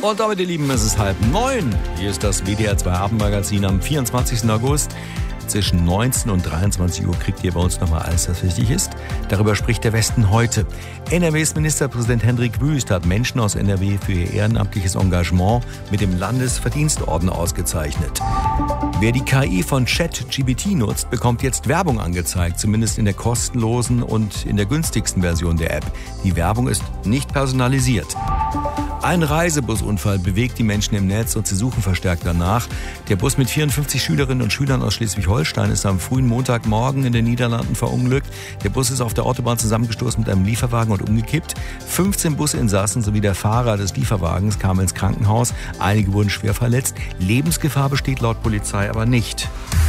Und damit, ihr Lieben, ist es 8:30. Hier ist das WDR 2 Abendmagazin am 24. August. Zwischen 19 und 23 Uhr kriegt ihr bei uns nochmal alles, was wichtig ist. Darüber spricht der Westen heute. NRWs Ministerpräsident Hendrik Wüst hat Menschen aus NRW für ihr ehrenamtliches Engagement mit dem Landesverdienstorden ausgezeichnet. Wer die KI von ChatGPT nutzt, bekommt jetzt Werbung angezeigt, zumindest in der kostenlosen und in der günstigsten Version der App. Die Werbung ist nicht personalisiert. Ein Reisebusunfall bewegt die Menschen im Netz und sie suchen verstärkt danach. Der Bus mit 54 Schülerinnen und Schülern aus Schleswig-Holstein ist am frühen Montagmorgen in den Niederlanden verunglückt. Der Bus ist auf der Autobahn zusammengestoßen mit einem Lieferwagen und umgekippt. 15 Businsassen sowie der Fahrer des Lieferwagens kamen ins Krankenhaus. Einige wurden schwer verletzt. Lebensgefahr besteht laut Polizei aber nicht.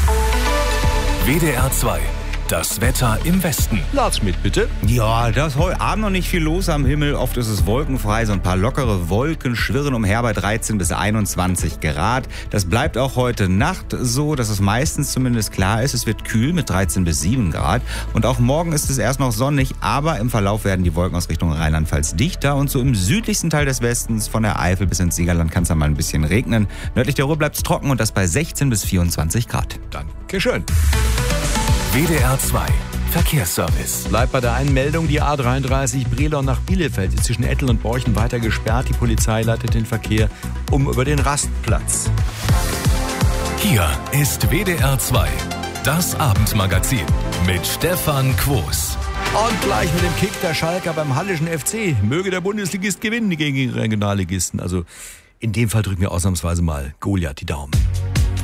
WDR 2. Das Wetter im Westen. Lars Schmidt, bitte. Ja, da ist heute Abend noch nicht viel los am Himmel. Oft ist es wolkenfrei, so ein paar lockere Wolken schwirren umher bei 13 bis 21 Grad. Das bleibt auch heute Nacht so, dass es meistens zumindest klar ist. Es wird kühl mit 13 bis 7 Grad. Und auch morgen ist es erst noch sonnig, aber im Verlauf werden die Wolken aus Richtung Rheinland-Pfalz dichter. Und so im südlichsten Teil des Westens, von der Eifel bis ins Siegerland, kann es dann mal ein bisschen regnen. Nördlich der Ruhr bleibt es trocken und das bei 16 bis 24 Grad. Dankeschön. WDR 2. Verkehrsservice. Bleibt bei der einen Meldung, die A33 Brilon nach Bielefeld ist zwischen Ettel und Borchen weiter gesperrt. Die Polizei leitet den Verkehr über den Rastplatz. Hier ist WDR 2. Das Abendmagazin mit Stefan Quos. Und gleich mit dem Kick der Schalker beim Hallischen FC. Möge der Bundesligist gewinnen gegen die Regionalligisten. Also in dem Fall drücken wir ausnahmsweise mal Goliath die Daumen.